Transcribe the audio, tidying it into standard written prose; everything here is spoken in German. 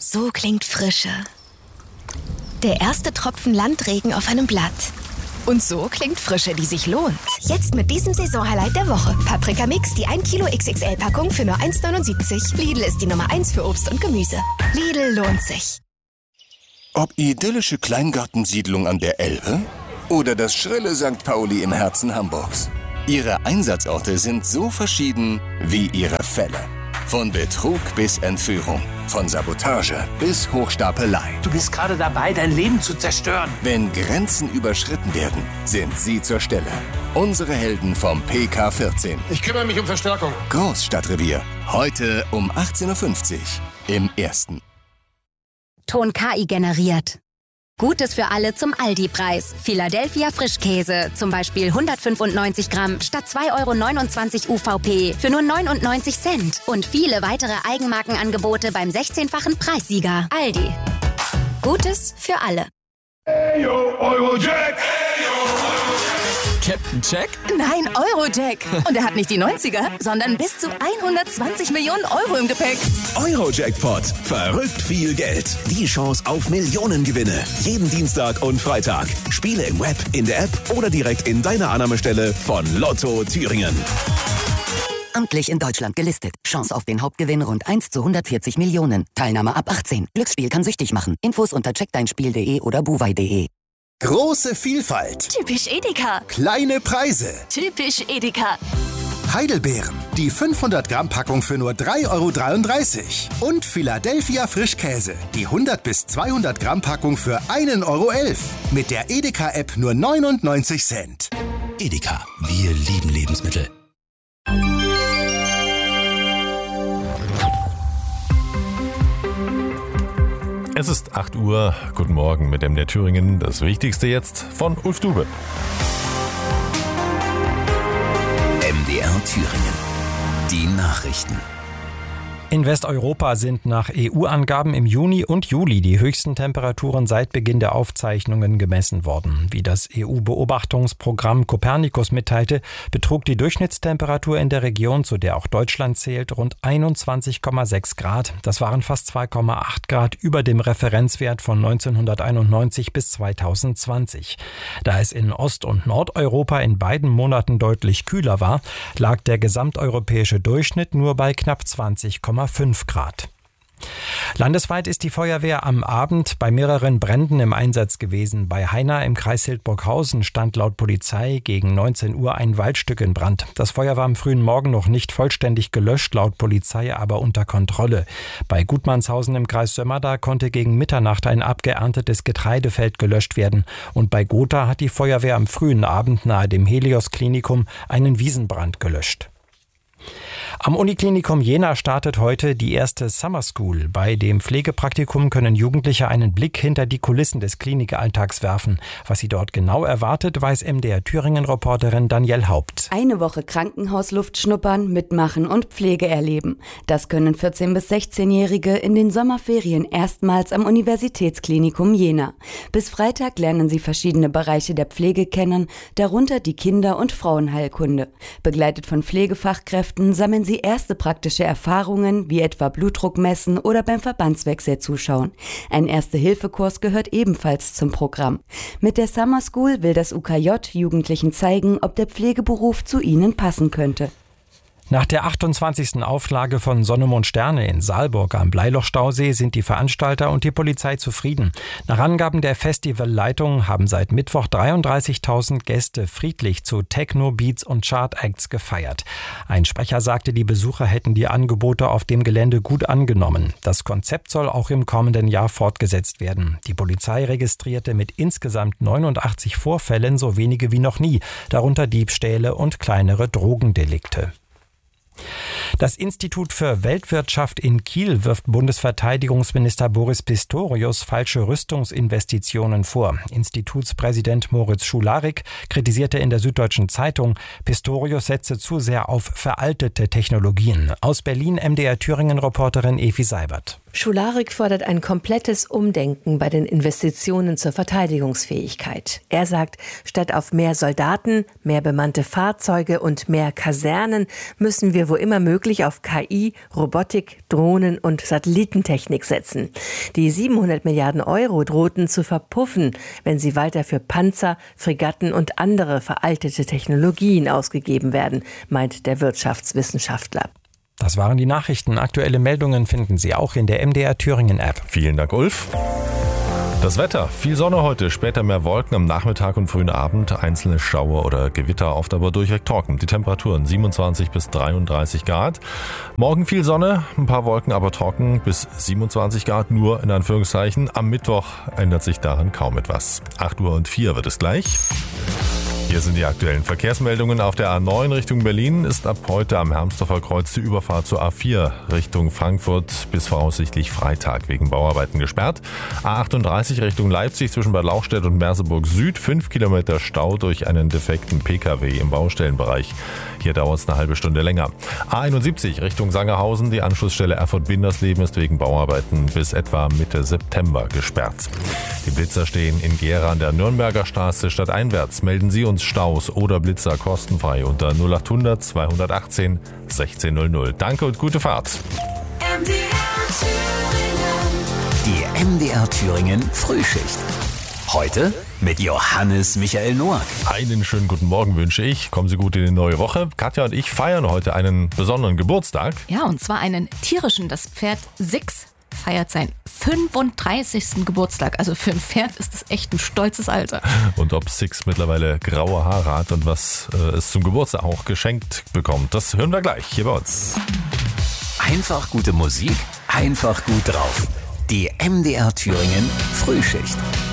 So klingt Frische. Der erste Tropfen Landregen auf einem Blatt. Und so klingt Frische, die sich lohnt. Jetzt mit diesem Saisonhighlight der Woche. Paprika Mix, die 1 Kilo XXL-Packung für nur 1,79. Lidl ist die Nummer 1 für Obst und Gemüse. Lidl lohnt sich. Ob idyllische Kleingartensiedlung an der Elbe oder das schrille St. Pauli im Herzen Hamburgs. Ihre Einsatzorte sind so verschieden wie ihre Fälle. Von Betrug bis Entführung, von Sabotage bis Hochstapelei. Du bist gerade dabei, dein Leben zu zerstören. Wenn Grenzen überschritten werden, sind sie zur Stelle. Unsere Helden vom PK14. Ich kümmere mich um Verstärkung. Großstadtrevier. Heute um 18.50 Uhr im Ersten. Ton KI generiert. Gutes für alle zum Aldi-Preis. Philadelphia Frischkäse, zum Beispiel 195 Gramm statt 2,29 € UVP für nur 99 Cent. Und viele weitere Eigenmarkenangebote beim 16-fachen Preissieger. Aldi. Gutes für alle. Hey yo, Eurojack! Captain Jack? Nein, Eurojack. Und er hat nicht die 90er, sondern bis zu 120 Millionen Euro im Gepäck. Eurojackpot. Verrückt viel Geld. Die Chance auf Millionengewinne. Jeden Dienstag und Freitag. Spiele im Web, in der App oder direkt in deiner Annahmestelle von Lotto Thüringen. Amtlich in Deutschland gelistet. Chance auf den Hauptgewinn rund 1 zu 140 Millionen. Teilnahme ab 18. Glücksspiel kann süchtig machen. Infos unter checkdeinspiel.de oder buwei.de. Große Vielfalt. Typisch Edeka. Kleine Preise. Typisch Edeka. Heidelbeeren. Die 500 Gramm Packung für nur 3,33 €. Und Philadelphia Frischkäse. Die 100 bis 200 Gramm Packung für 1,11 €. Mit der Edeka-App nur 99 Cent. Edeka. Wir lieben Lebensmittel. Es ist 8 Uhr. Guten Morgen mit MDR Thüringen. Das Wichtigste jetzt von Ulf Dube. MDR Thüringen. Die Nachrichten. In Westeuropa sind nach EU-Angaben im Juni und Juli die höchsten Temperaturen seit Beginn der Aufzeichnungen gemessen worden. Wie das EU-Beobachtungsprogramm Copernicus mitteilte, betrug die Durchschnittstemperatur in der Region, zu der auch Deutschland zählt, rund 21,6 Grad. Das waren fast 2,8 Grad über dem Referenzwert von 1991 bis 2020. Da es in Ost- und Nordeuropa in beiden Monaten deutlich kühler war, lag der gesamteuropäische Durchschnitt nur bei knapp 20,5 Grad. Landesweit ist die Feuerwehr am Abend bei mehreren Bränden im Einsatz gewesen. Bei Heina im Kreis Hildburghausen stand laut Polizei gegen 19 Uhr ein Waldstück in Brand. Das Feuer war am frühen Morgen noch nicht vollständig gelöscht, laut Polizei aber unter Kontrolle. Bei Gutmannshausen im Kreis Sömmerda konnte gegen Mitternacht ein abgeerntetes Getreidefeld gelöscht werden. Und bei Gotha hat die Feuerwehr am frühen Abend nahe dem Helios-Klinikum einen Wiesenbrand gelöscht. Am Uniklinikum Jena startet heute die erste Summer School. Bei dem Pflegepraktikum können Jugendliche einen Blick hinter die Kulissen des Klinikalltags werfen. Was sie dort genau erwartet, weiß MDR Thüringen-Reporterin Danielle Haupt. Eine Woche Krankenhausluft schnuppern, mitmachen und Pflege erleben. Das können 14- bis 16-Jährige in den Sommerferien erstmals am Universitätsklinikum Jena. Bis Freitag lernen sie verschiedene Bereiche der Pflege kennen, darunter die Kinder- und Frauenheilkunde. Begleitet von Pflegefachkräften sammeln sie erste praktische Erfahrungen, wie etwa Blutdruck messen oder beim Verbandswechsel zuschauen. Ein Erste-Hilfe-Kurs gehört ebenfalls zum Programm. Mit der Summer School will das UKJ Jugendlichen zeigen, ob der Pflegeberuf zu ihnen passen könnte. Nach der 28. Auflage von Sonne, Mond, Sterne in Saalburg am Bleilochstausee sind die Veranstalter und die Polizei zufrieden. Nach Angaben der Festivalleitung haben seit Mittwoch 33.000 Gäste friedlich zu Techno, Beats und Chart-Acts gefeiert. Ein Sprecher sagte, die Besucher hätten die Angebote auf dem Gelände gut angenommen. Das Konzept soll auch im kommenden Jahr fortgesetzt werden. Die Polizei registrierte mit insgesamt 89 Vorfällen so wenige wie noch nie, darunter Diebstähle und kleinere Drogendelikte. Das Institut für Weltwirtschaft in Kiel wirft Bundesverteidigungsminister Boris Pistorius falsche Rüstungsinvestitionen vor. Institutspräsident Moritz Schularik kritisierte in der Süddeutschen Zeitung, Pistorius setze zu sehr auf veraltete Technologien. Aus Berlin MDR Thüringen-Reporterin Evi Seibert. Schularik fordert ein komplettes Umdenken bei den Investitionen zur Verteidigungsfähigkeit. Er sagt, statt auf mehr Soldaten, mehr bemannte Fahrzeuge und mehr Kasernen müssen wir wo immer möglich auf KI, Robotik, Drohnen und Satellitentechnik setzen. Die 700 Milliarden Euro drohten zu verpuffen, wenn sie weiter für Panzer, Fregatten und andere veraltete Technologien ausgegeben werden, meint der Wirtschaftswissenschaftler. Das waren die Nachrichten. Aktuelle Meldungen finden Sie auch in der MDR Thüringen App. Vielen Dank, Ulf. Das Wetter, viel Sonne heute, später mehr Wolken am Nachmittag und frühen Abend, einzelne Schauer oder Gewitter, oft aber durchweg trocken. Die Temperaturen 27 bis 33 Grad. Morgen viel Sonne, ein paar Wolken, aber trocken bis 27 Grad, nur in Anführungszeichen. Am Mittwoch ändert sich daran kaum etwas. 8:04 Uhr wird es gleich. Hier sind die aktuellen Verkehrsmeldungen. Auf der A9 Richtung Berlin ist ab heute am Hermsdorfer Kreuz die Überfahrt zur A4 Richtung Frankfurt bis voraussichtlich Freitag wegen Bauarbeiten gesperrt. A38 Richtung Leipzig zwischen Bad Lauchstädt und Merseburg Süd 5 Kilometer Stau durch einen defekten Pkw im Baustellenbereich. Hier dauert es eine halbe Stunde länger. A71 Richtung Sangerhausen, die Anschlussstelle Erfurt-Bindersleben ist wegen Bauarbeiten bis etwa Mitte September gesperrt. Die Blitzer stehen in Gera an der Nürnberger Straße stadteinwärts. Melden Sie uns Staus oder Blitzer kostenfrei unter 0800 218 1600. Danke und gute Fahrt. Die MDR Thüringen Frühschicht. Heute mit Johannes Michael Noack. Einen schönen guten Morgen wünsche ich. Kommen Sie gut in die neue Woche. Katja und ich feiern heute einen besonderen Geburtstag. Ja, und zwar einen tierischen. Das Pferd Six feiert seinen 35. Geburtstag. Also für ein Pferd ist das echt ein stolzes Alter. Und ob Six mittlerweile graue Haare hat und was es zum Geburtstag auch geschenkt bekommt, das hören wir gleich hier bei uns. Einfach gute Musik, einfach gut drauf. Die MDR Thüringen Frühschicht.